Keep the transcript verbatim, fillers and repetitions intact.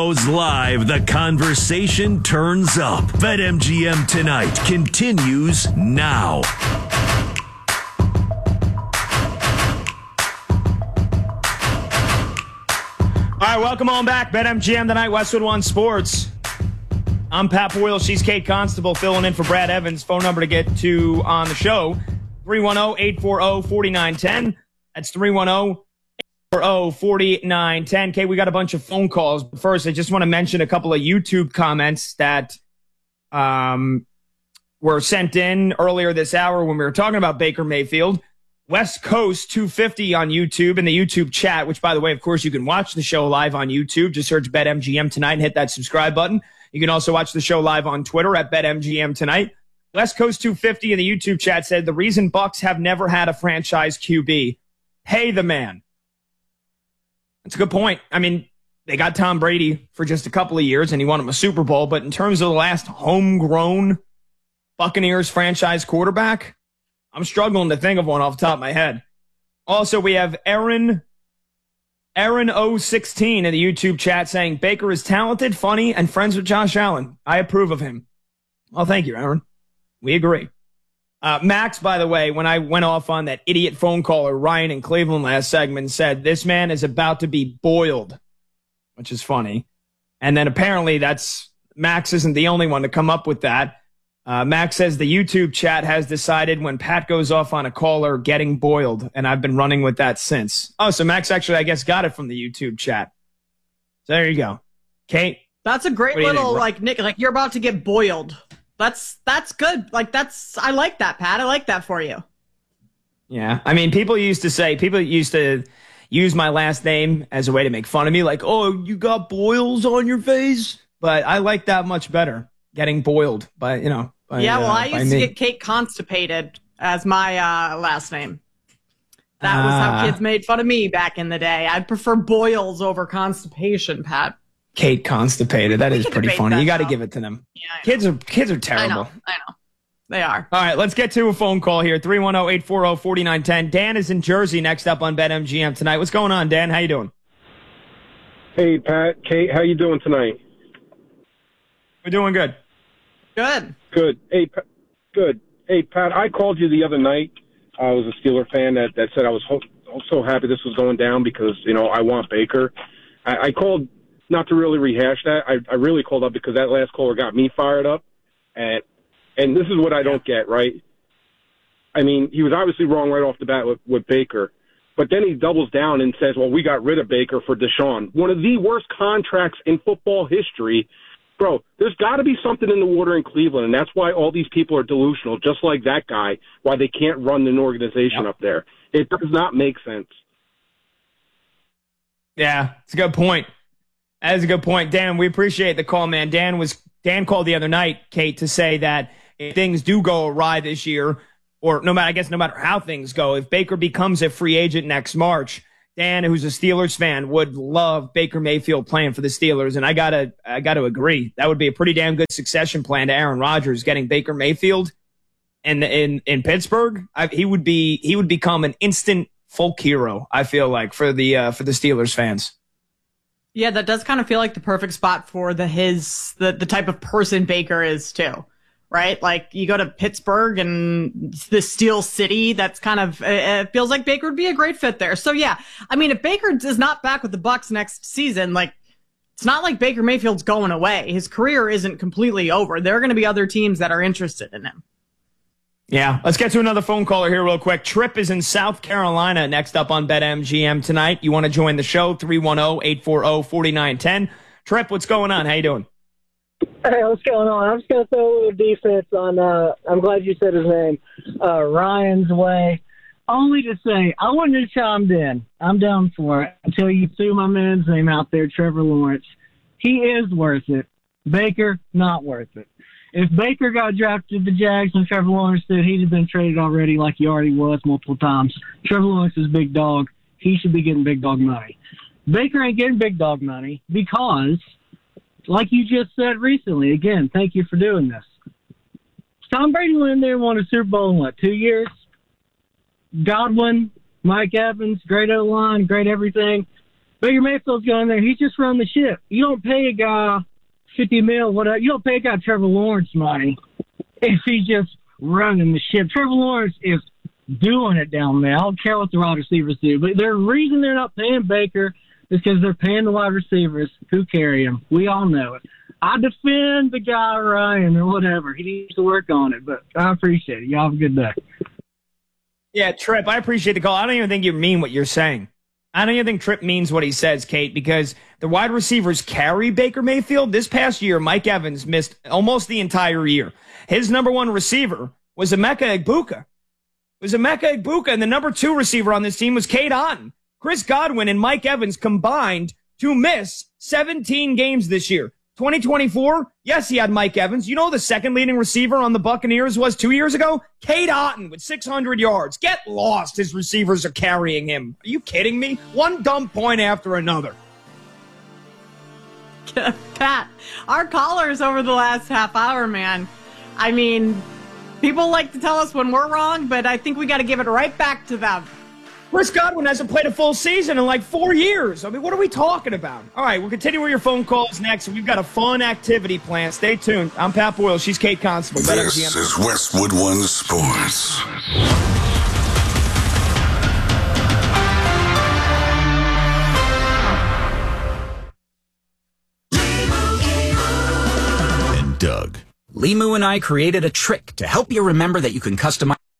Goes live, the conversation turns up. BetMGM Tonight continues now. All right, welcome on back. BetMGM Tonight, Westwood One Sports. I'm Pat Boyle. She's Kate Constable filling in for Brad Evans. Phone number to get to on the show, three one zero, eight four zero, four nine one zero. That's three one zero, eight four zero, four nine one zero. Kate, we got a bunch of phone calls. But first, I just want to mention a couple of YouTube comments that um, were sent in earlier this hour when we were talking about Baker Mayfield. West Coast two fifty on YouTube in the YouTube chat, which, by the way, of course, you can watch the show live on YouTube. Just search BetMGM Tonight and hit that subscribe button. You can also watch the show live on Twitter at BetMGM Tonight. West Coast two fifty in the YouTube chat said, the reason Bucks have never had a franchise Q B, pay the man. That's a good point. I mean, they got Tom Brady for just a couple of years, and he won him a Super Bowl. But in terms of the last homegrown Buccaneers franchise quarterback, I'm struggling to think of one off the top of my head. Also, we have Aaron Aaron O sixteen in the YouTube chat saying, Baker is talented, funny, and friends with Josh Allen. I approve of him. Well, thank you, Aaron. We agree. Uh, Max, by the way, when I went off on that idiot phone caller, Ryan in Cleveland last segment, said this man is about to be boiled, which is funny. And then apparently that's Max isn't the only one to come up with that. Uh, Max says the YouTube chat has decided when Pat goes off on a caller, getting boiled, and I've been running with that since. Oh, so Max actually, I guess, got it from the YouTube chat. So there you go. Kate? That's a great little, like, Nick, like, you're about to get boiled. That's that's good. Like, that's, I like that, Pat. I like that for you. Yeah. I mean, people used to say, people used to use my last name as a way to make fun of me, like, oh, you got boils on your face? But I like that much better. Getting boiled by, you know. By, yeah, well, uh, I used to get Kate Constipated as my uh, last name. That was Ah. how kids made fun of me back in the day. I'd prefer boils over constipation, Pat. Kate Constipated. That We is can pretty debate funny. that, You got to though. give it to them. Yeah, I know. Kids are kids are I terrible. know, I know. They are. All right, let's get to a phone call here. three one zero, eight four zero, four nine one zero. Dan is in Jersey next up on BetMGM Tonight. What's going on, Dan? How you doing? Hey, Pat, Kate, how you doing tonight? We're doing good. Good. Good. Hey, Pa- good. Hey, Pat, I called you the other night. I was a Steeler fan that, that said I was ho- so happy this was going down because, you know, I want Baker. I, I called not to really rehash that. I, I really called up because that last caller got me fired up. And and this is what I don't get, right? I mean, he was obviously wrong right off the bat with, with Baker. But then he doubles down and says, well, we got rid of Baker for Deshaun. One of the worst contracts in football history. Bro, there's got to be something in the water in Cleveland, and that's why all these people are delusional, just like that guy, why they can't run an organization Yep. up there. It does not make sense. Yeah, it's a good point. That is a good point. Dan, we appreciate the call, man. Dan was Dan called the other night, Kate, to say that if things do go awry this year, or no matter, I guess no matter how things go, if Baker becomes a free agent next March, Dan, who's a Steelers fan, would love Baker Mayfield playing for the Steelers, and I gotta, I gotta agree. That would be a pretty damn good succession plan to Aaron Rodgers, getting Baker Mayfield in in in Pittsburgh. I, he would be, he would become an instant folk hero. I feel like for the uh, for the Steelers fans. Yeah, that does kind of feel like the perfect spot for the his the, the type of person Baker is too, right? Like you go to Pittsburgh and the Steel City, that's kind of it feels like Baker would be a great fit there. So yeah, I mean, if Baker is not back with the Bucks next season, like it's not like Baker Mayfield's going away. His career isn't completely over. There are going to be other teams that are interested in him. Yeah, let's get to another phone caller here real quick. Trip is in South Carolina next up on BetMGM Tonight. You want to join the show, three one zero, eight four zero, four nine one zero. Trip, what's going on? How you doing? Hey, what's going on? I'm just going to throw a little defense on, uh, I'm glad you said his name, uh, Ryan's way. Only to say, I wouldn't have chimed in. I'm down for it until you threw my man's name out there, Trevor Lawrence. He is worth it. Baker, not worth it. If Baker got drafted to the Jags and Trevor Lawrence did, he'd have been traded already like he already was multiple times. Trevor Lawrence is big dog. He should be getting big dog money. Baker ain't getting big dog money because, like you just said recently, again, thank you for doing this. Tom Brady went in there and won a Super Bowl in, what, two years? Godwin, Mike Evans, great O-line, great everything. Baker Mayfield's going there. He's just run the ship. You don't pay a guy fifty mil, whatever. You don't pay a guy Trevor Lawrence money if he's just running the ship. Trevor Lawrence is doing it down there. I don't care what the wide receivers do, but the reason they're not paying Baker is because they're paying the wide receivers who carry him. We all know it. I defend the guy Ryan or whatever. He needs to work on it, but I appreciate it. Y'all have a good day. Yeah, Tripp, I appreciate the call. I don't even think you mean what you're saying. I don't even think Tripp means what he says, Kate, because the wide receivers carry Baker Mayfield. This past year, Mike Evans missed almost the entire year. His number one receiver was Emeka Egbuka. It was Emeka Egbuka, and the number two receiver on this team was Cade Otton. Chris Godwin and Mike Evans combined to miss seventeen games this year. twenty twenty-four, yes, he had Mike Evans. You know who the second leading receiver on the Buccaneers was two years ago? Cade Otton with six hundred yards. Get lost. His receivers are carrying him. Are you kidding me? One dumb point after another. Pat, our callers over the last half hour, man. I mean, people like to tell us when we're wrong, but I think we got to give it right back to them. Chris Godwin hasn't played a full season in like four years. I mean, what are we talking about? All right, we'll continue with your phone calls next. We've got a fun activity planned. Stay tuned. I'm Pat Boyle. She's Kate Constable. This is Westwood One Sports. And Doug. Limu and I created a trick to help you remember that you can customize